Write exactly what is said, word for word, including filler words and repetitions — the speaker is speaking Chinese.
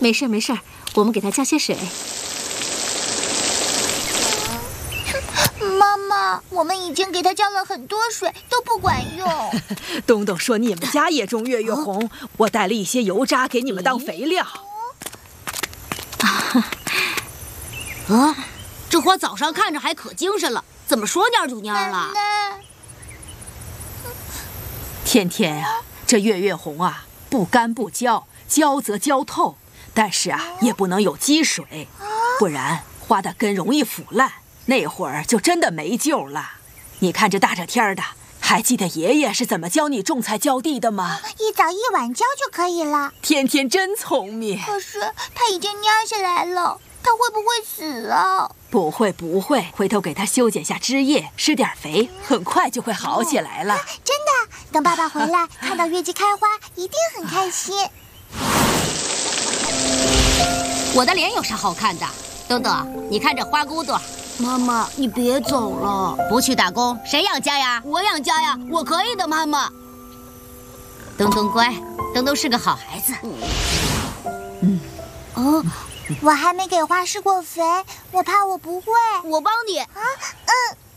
没事没事，我们给它加些水。 妈妈，我们已经给它浇了很多水，都不管用。 东东说你们家也种月月红，我带了一些油渣给你们当肥料。 啊，这花早上看着还可精神了，怎么说蔫就蔫了？ 天天啊，这月月红啊，不干不焦，焦则焦透，但是啊，也不能有积水，不然花的根容易腐烂，那会儿就真的没救了。你看这大热天的，还记得爷爷是怎么教你种菜浇地的吗？ 一早一晚浇就可以了。 天天真聪明。 可是它已经蔫下来了，它会不会死啊？ 不会不会，回头给它修剪下枝叶，施点肥，很快就会好起来了。 真的，等爸爸回来看到月季开花，一定很开心。 我的脸有啥好看的？东东，你看这花骨朵。 妈妈，你别走了。 不去打工，谁养家呀？ 我养家呀，我可以的，妈妈。 东东乖，东东是个好孩子。 嗯， 哦，我还没给花施过肥，我怕我不会。 我帮你。 啊，嗯。